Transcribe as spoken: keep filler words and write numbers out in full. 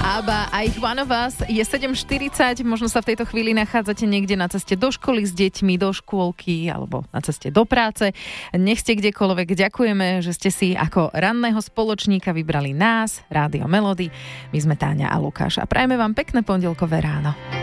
ABBA a ich One of Us. Je sedem štyridsať, možno sa v tejto chvíli nachádzate niekde na ceste do školy s deťmi, do škôlky alebo na ceste do práce. Nech ste kdekoľvek, ďakujeme, že ste si ako ranného spoločníka vybrali nás, Rádio Melody. My sme Táňa a Lukáš a prajeme vám pekné pondelkové ráno.